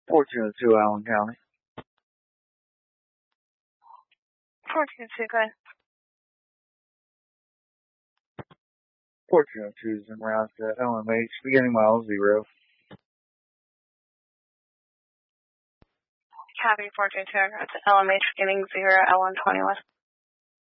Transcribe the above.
1402 Allen County. 422, go ahead. 1402 is en route to LMH, beginning mile 0. Copy 422, to LMH, beginning 0 L121.